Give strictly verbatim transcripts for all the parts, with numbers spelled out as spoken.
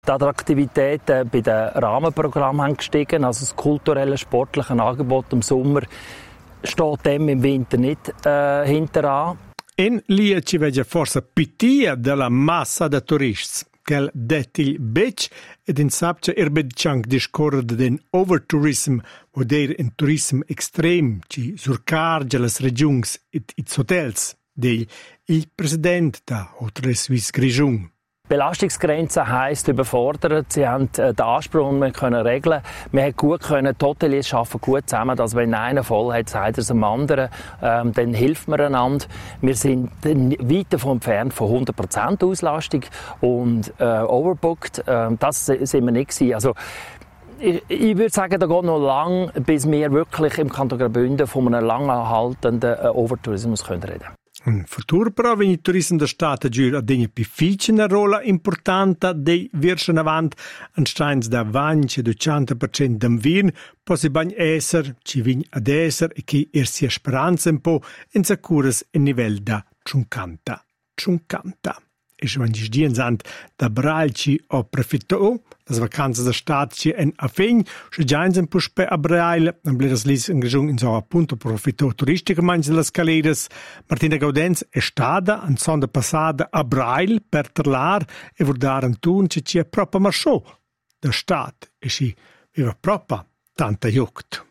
Die Attraktivität bei den Rahmenprogrammen haben gestiegen, also das kulturelle, sportliche Angebot im Sommer steht dem im Winter nicht äh, hinteran. In lia ci veggia forse pitia della massa de turists, quel detil bec ed in sabcia erbedcianc discorre den overtourism, wo der in tourism extrem ci surcargia las regiuns et its hotels, del il president da Hotel Suisse Grigion. Belastungsgrenze heisst überfordert. Sie haben den Anspruch, wir können regeln. Wir haben gut können, die Hoteliers arbeiten gut zusammen, dass wenn einer voll hat, sagt er es dem anderen, ähm, dann hilft man einander. Wir sind weit davon entfernt von hundert Prozent Auslastung und äh, overbooked. Äh, das sind wir nicht gewesen. Also, ich, ich würde sagen, da geht noch lang, bis wir wirklich im Kanton Graubünden von einem lang anhaltenden äh, Overtourismus können reden. In futuro però vegni il turismo da Stato giù a degna più una rola importante dei verso in avanti an steins da vance duecento per cento d'anvien posi bagn esser ci vign ad esser e chi er sia speranza un po' in sacuras in livello da cinquanta cinquanta e schwan di dien sant da bralci o prefetto las vacanze da stat ci en afegn sche giains un puspe a brail am bleras lis in gejung in so appunto profitto turistica manch las caleras Martina Gaudenz è stata an sonda passada a brail per terlar e vurdar un tun ci ci proprio marchò da stat e si viva proprio tanta juckt.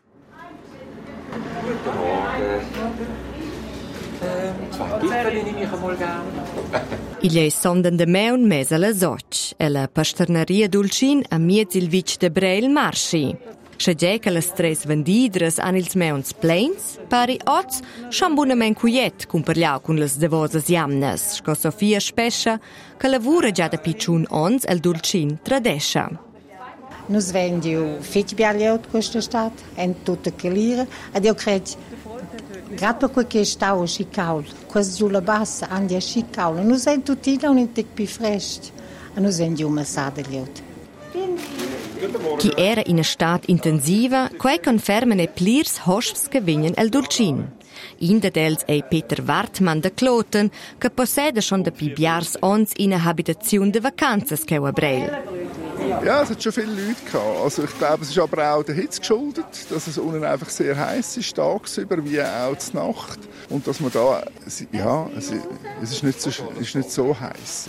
Il è sonden de meun mesa la soc, e la pasternaria Dulcin a miez il vic de Breil Marschi. Schagiè che las tres vendidres han ils meuns plains, pari oz, schambunamen cuiet cumperliau cun las devosas jamnes, sco Sofia Spescia, che lavura già da picciun ons el Dulcin tradescia. Nus vendiu fetg bialiaut questa stat, en tutta calira, ed io credo Grad per quel che stavo a Schicaul, quasi giù la bassa, andi a Schicaul, e noi siamo tutti là un po' più freschi, e noi siamo giù a Sada liut. Chi era in una stat intensiva, quei confermen e plirs hosps che vignen el Dulcin. In de dels è Peter Wartmann de Kloten, che possede schon de pibiars ons in una habitazione de vacanzas che a Breil. Ja, es hat schon viele Leute gehabt. Also ich glaube, es ist aber auch der Hitze geschuldet, dass es unten einfach sehr heiß ist, tagsüber wie auch zur Nacht. Und dass man da, ja, es ist nicht so, ist nicht so heiß.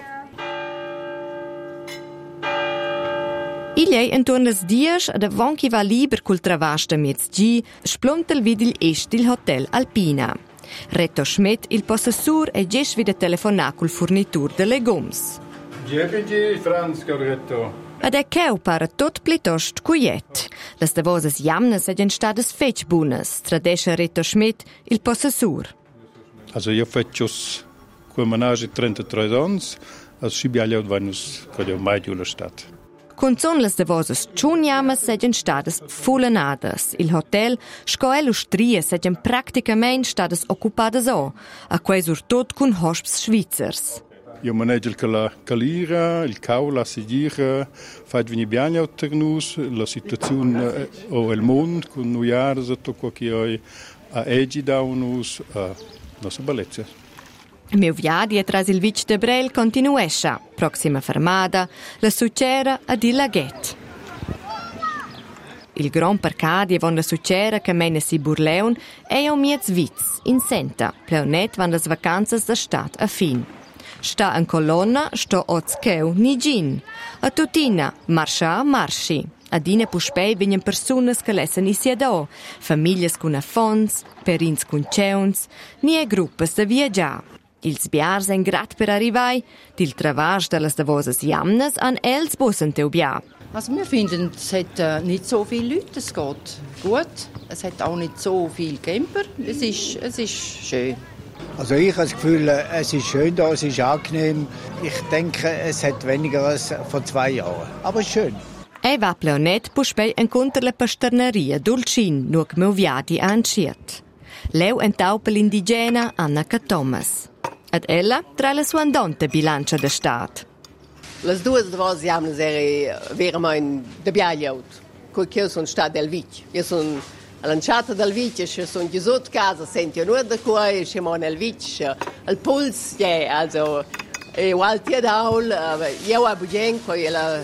Ilei intorno las dies, da von chi va liber col travas da miezgi, spluntel vid il est il Hotel Alpina. Reto Schmidt, il possessur, e gesch wieder telefonà col fornitur de legums. Giebigi, Franz Corretto. Ad è cheu para tot plitost cuiet. Las davosas jamnes ed stadas fetch bunas, tradesce Reto Schmidt, il possessur. Also io faccio come menage trentatré anni, als scibiagliaut vanus, che io mai giù la stat. Con son las davosas tschunjamas seien stadas fullenadas. Il hotel scoel ustrie seien praticament stadas occupadas o, a quesur tot cun hosps schweizers. Io maneggio la calira, il cau, la sigira, faig vini biagna oternus, la situazione o il mondo con noi jahres tutto quel che oi a egi daunus a nostra bellezza. Meu viadi tras il vic de Breil continuescia. Proxima fermada, la succera ad il laghet. Il gran parcadi von la succera che mena si burleun è un miez viz, in senta, pleunet van las vacanzas da stat a fin. Sta in colonna, sto ozcheu nigin. A tutina, marscha marschi. Adina puspei venien personas che lessen isiado, familias cun affons, perins cun ceuns, nie gruppas da viaggiar. Ils biars en grat per arrivai, dil travasch de las davosas jamnes an els bussen teubia. Also wir finden, es hat äh, nicht so viele Leute, es geht gut. Es hat auch nicht so viel Camper. Es ist, es ist schön. Also ich habe das Gefühl, es ist schön da, es ist angenehm. Ich denke, es hat weniger als vor zwei Jahren. Aber es ist schön. E va pleonet puspei encontra la pasternaria Dulcin, nuoc meu viadi ha anciet. Leu entaupa l'indigena Anna Thomas. Ad ella tra la sua andonte bilancia de stat. Las duas davos jamnas era vera mein de biagliaut. Quel che sono stat del vic. Io sono all'anciata del vic, e sono gesot casa, senti nur da qua e siamo nel vic. Il puls, ja, also e walti daul, io a bugen, poi la